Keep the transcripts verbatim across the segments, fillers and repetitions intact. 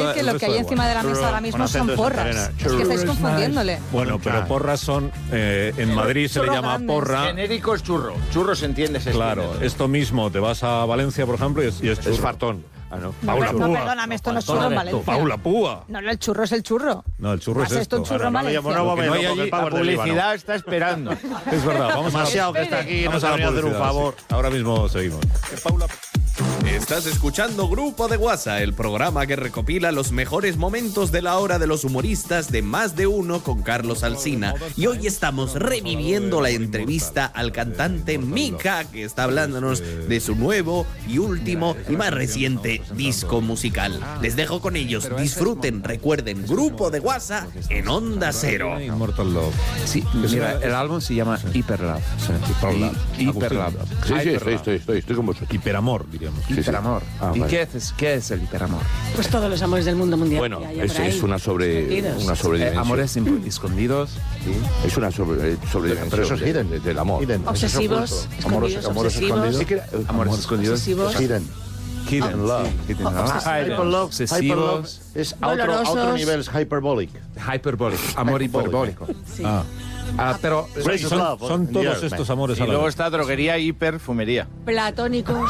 decir que lo que hay encima de la mesa ahora mismo son porras. Es que estáis confundiéndole. Bueno, pero porras son... Eh, en Madrid se le llama porra. Genérico es churro. Churro se entiende, se Claro, entiende. esto mismo, te vas a Valencia, por ejemplo, y es, y es churro. Es fartón. Ah, no. No, Paula no, Púa. perdóname, esto no es churro en Valencia. Paula Púa. No, no, el churro es el churro. No, el churro es ¿Haces esto esto. un churro en Bueno, no, Valencia? no, Porque no hay allí- La publicidad está esperando. Es verdad, vamos a... Demasiado que está aquí, Vamos nos a ha la venido a hacer un publicidad, favor. sí. Ahora mismo seguimos. Eh, Paula... Estás escuchando Grupo de WhatsApp, el programa que recopila los mejores momentos de la hora de los humoristas de Más de Uno con Carlos Alsina. Y hoy estamos reviviendo la entrevista al cantante Mika, que está hablándonos de su nuevo y último y más reciente disco musical. Les dejo con ellos, disfruten, recuerden, Grupo de WhatsApp en Onda Cero. Immortal Love. Sí, mira, el álbum se llama Hyper Love. Hiperlove. Hyper Love. Sí, sí, estoy, estoy, estoy, estoy con vosotros. Hiperamor, diríamos. Hiperamor. Ah, ¿Y vale. qué es, qué es el hiperamor? Pues todos los amores del mundo mundial. Bueno, que haya es, por ahí. es una sobre Escondidos. una Eh, sobredimensión. amores imp- escondidos. Es una sobre, eh, sobredimensión. Pero eso es de- hidden. de- del amor. Hidden. Obsesivos, Eso es oculto. escondidos, Amores- amores obsesivos. escondidos. Sí que- Amores escondidos. Obsesivos. Hidden. Hidden Love. Hidden love. Hyper love. Obsesivos. Hyper love es a otro, a otro Dolorosos. nivel, es hyperbolic. Hyperbólico. Amor hiperbólico. Sí. Ah. Ah, pero Grace son, love son in the todos earth, estos man. amores Y a la luego vez. está droguería, hiper, fumería. Platónicos,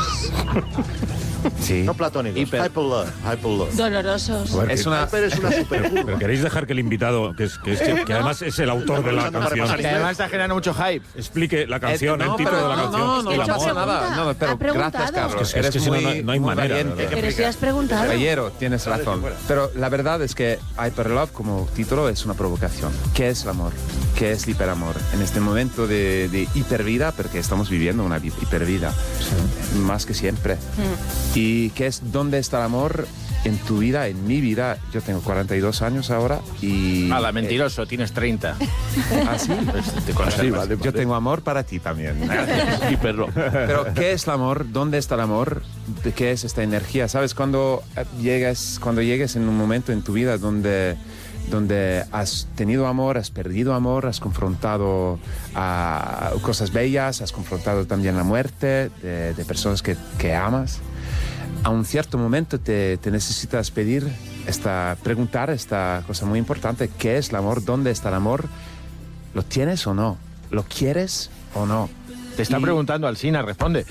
sí. No platónicos. Hiper. Hyper love. Hyper love. dolorosos. A ver, Es que- una Hyper es una supercurva. Pero queréis dejar que el invitado, que, es, que, es- que además es el autor de la Usando para canción, pasar Que además está generando mucho hype. explique la canción, Eh, el no, título pero de la no, canción. No, no, el no amor. pasa nada. No, pero Ha preguntado. gracias, Carlos. Es que- es Eres que si no, muy, no hay- no hay muy manera, valiente. ¿verdad? Pero si has preguntado. Caballero, tienes razón. Pero la verdad es que Hyperlove como título es una provocación. ¿Qué es el amor? ¿Qué es el hiperamor? En este momento de, de hipervida, porque estamos viviendo una vi- hipervida, más que siempre. ¿Y qué es dónde está el amor en tu vida, en mi vida? Yo tengo cuarenta y dos años ahora y... Hala, mentiroso, tienes treinta. ¿Ah, sí? Te conservas. Yo tengo amor para ti también. Hiperlove. Pero ¿qué es el amor? ¿Dónde está el amor? ¿De qué es esta energía? ¿Sabes? Cuando eh, llegas, cuando llegues en un momento en tu vida donde, donde has tenido amor, has perdido amor, has confrontado a cosas bellas, has confrontado también la muerte de, de personas que, que amas, a un cierto momento te, te necesitas pedir, esta, preguntar esta cosa muy importante. ¿Qué es el amor? ¿Dónde está el amor? ¿Lo tienes o no? ¿Lo quieres o no? Te está Y- preguntando Alsina, responde.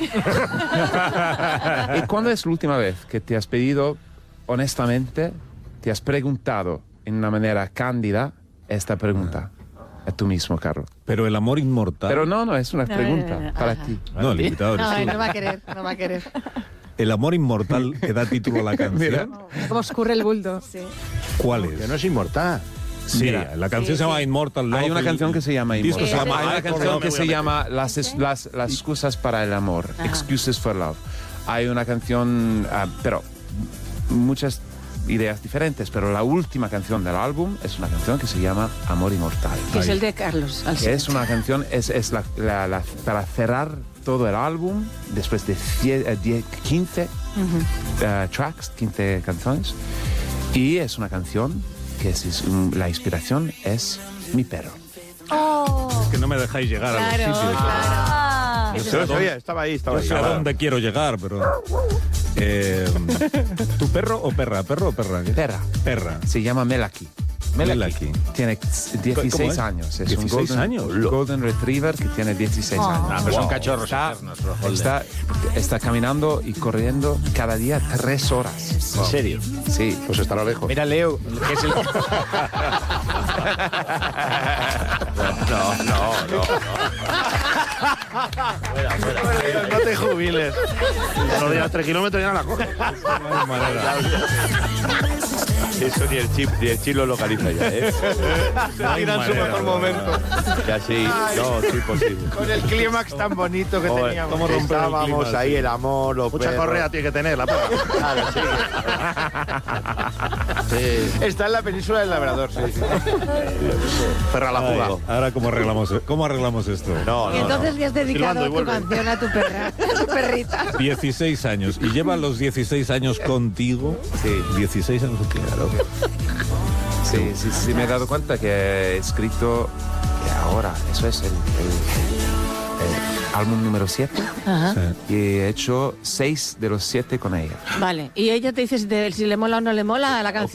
¿Y cuándo es la última vez que te has pedido, honestamente, te has preguntado en una manera cándida esta pregunta? A tú mismo, Carlos. Pero el amor inmortal... Pero no, no, es una No, pregunta no, no, no. para Ajá. ti. No, el invitado eres No, tú. no va a querer, no va a querer. El amor inmortal que da título a la canción, Como escurre el bulto. ¿cuál Que es? no es inmortal. Sí, Mira, la canción sí, se llama sí. Immortal Love. Hay una el canción que se llama disco Immortal. se llama Hay una Hyper canción Love. que se llama las, es- las, las excusas para el amor, Excuses for Love. Hay una canción, ah, pero muchas ideas diferentes, pero la última canción del álbum es una canción que se llama Amor Inmortal. Que es el de Carlos Que Alsina. es una canción, es, es la, la- la- para cerrar todo el álbum, después de cie- eh, diez, quince eh, tracks, quince canciones. Y es una canción que es, es un- la inspiración es mi perro. Es que no me dejáis llegar a los Claro, sitios. claro. Yo sé Yo a lo dónde- sabía, estaba ahí, estaba Yo ahí. sé a dónde quiero llegar, pero... Eh, ¿Tu perro o perra? ¿Perro o perra? ¿Qué? Perra. Perra. Se llama Melaki. Melaki. Tiene ¿Cómo dieciséis es? años. Es ¿dieciséis un golden, años? golden retriever que tiene dieciséis Oh. años. Ah, pero son cachorros Está, eternos, los Holden. está, está caminando y corriendo cada día tres horas. ¿En serio? Sí. Pues estará lejos. Mira, Leo, que es el... No, no, no. No te jubiles. A los días tres kilómetros ya no la coge. No hay manera. Eso ni el chip, ni el chip lo localiza ya, ¿eh? No hay Irá en su manera, mejor no. momento. Ya sí, no, sí, posible. Con el clímax tan bonito que Joder, teníamos. ¿cómo romper el Estábamos clima, ahí, sí? el amor, los Mucha perros. correa tiene que tener la perra. Claro, sí. Sí. Está en la península del Labrador, sí, sí. Perra a la Ay, fuga. ahora, ¿cómo arreglamos, ¿cómo arreglamos esto? No, Y no, entonces no. le has dedicado Silbando y tu vuelve. canción a tu perra, a tu perrita. dieciséis años. ¿Y lleva los dieciséis años contigo? Sí. dieciséis años contigo. Claro. Sí, sí, sí, me he dado cuenta que he escrito que ahora, eso es el, el- el álbum número siete, Ajá. Sí. y he hecho seis de los siete con ella. Vale. Y ella te dice si, te- si le mola o no le mola la canción.